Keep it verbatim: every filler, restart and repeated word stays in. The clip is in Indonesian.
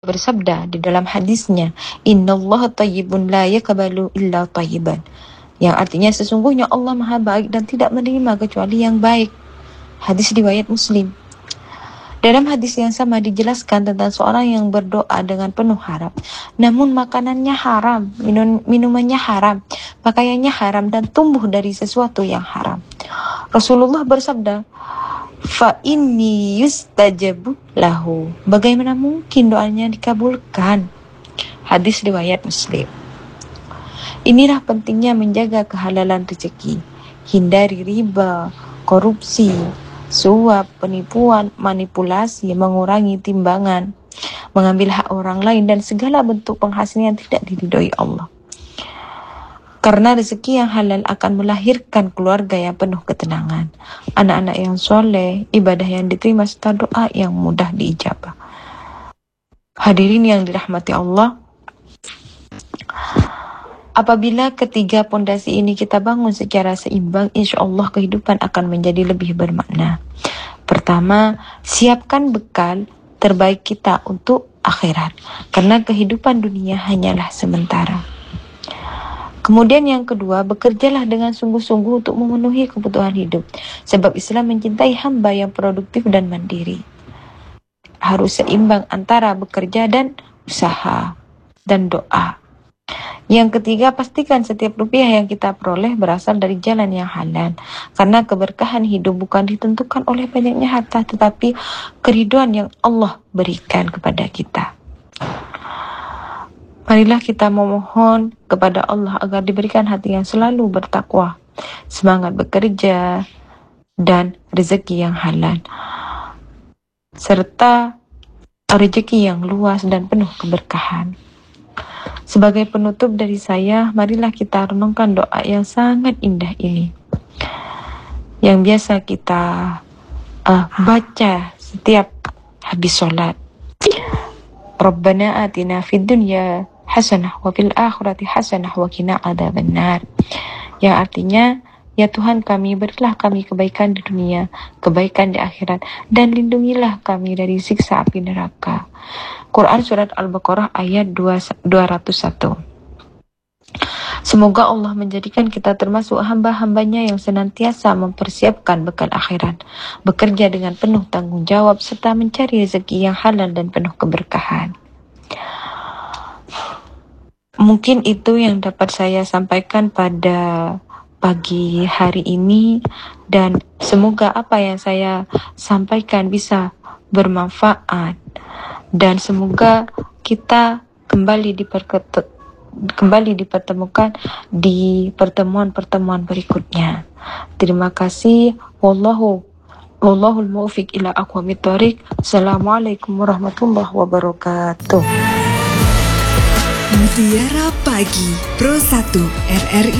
bersabda di dalam hadisnya, innallaha thayyibun la yaqbalu illa thayyiban, yang artinya sesungguhnya Allah Maha baik dan tidak menerima kecuali yang baik. Hadis riwayat Muslim. Dalam hadis yang sama dijelaskan tentang seorang yang berdoa dengan penuh harap, namun makanannya haram, minum, minumannya haram, pakaiannya haram, dan tumbuh dari sesuatu yang haram. Rasulullah bersabda, fa inni yustajabu lahu, bagaimana mungkin doanya dikabulkan? Hadis riwayat Muslim. Inilah pentingnya menjaga kehalalan rezeki, hindari riba, korupsi, suap, penipuan, manipulasi, mengurangi timbangan, mengambil hak orang lain, dan segala bentuk penghasilan yang tidak diridhoi Allah. Karena rezeki yang halal akan melahirkan keluarga yang penuh ketenangan, anak-anak yang soleh, ibadah yang diterima, serta doa yang mudah diijabah. Hadirin yang dirahmati Allah, apabila ketiga pondasi ini kita bangun secara seimbang, insya Allah kehidupan akan menjadi lebih bermakna. Pertama, siapkan bekal terbaik kita untuk akhirat, karena kehidupan dunia hanyalah sementara. Kemudian yang kedua, bekerjalah dengan sungguh-sungguh untuk memenuhi kebutuhan hidup, sebab Islam mencintai hamba yang produktif dan mandiri. Harus seimbang antara bekerja dan usaha dan doa. Yang ketiga, pastikan setiap rupiah yang kita peroleh berasal dari jalan yang halal, karena keberkahan hidup bukan ditentukan oleh banyaknya harta, tetapi keridhaan yang Allah berikan kepada kita. Marilah kita memohon kepada Allah agar diberikan hati yang selalu bertakwa, semangat bekerja, dan rezeki yang halal, serta rezeki yang luas dan penuh keberkahan. Sebagai penutup dari saya, marilah kita renungkan doa yang sangat indah ini, yang biasa kita uh, baca setiap habis sholat. Rabbana atina fid dunya hasanah wa fil akhirati hasanah wa qina adzabannar, yang artinya, ya Tuhan kami, berilah kami kebaikan di dunia, kebaikan di akhirat, dan lindungilah kami dari siksa api neraka. Quran Surat Al-Baqarah ayat dua ratus satu. Semoga Allah menjadikan kita termasuk hamba-hambanya yang senantiasa mempersiapkan bekal akhirat, bekerja dengan penuh tanggung jawab, serta mencari rezeki yang halal dan penuh keberkahan. Mungkin itu yang dapat saya sampaikan pada pagi hari ini, dan semoga apa yang saya sampaikan bisa bermanfaat, dan semoga kita kembali diperketat kembali dipertemukan di pertemuan-pertemuan berikutnya. Terima kasih. Wallahu wallahul muwaffiq ila aqwamit thoriq. Assalamualaikum warahmatullahi wabarakatuh. Mutiara Pagi Pro satu R R I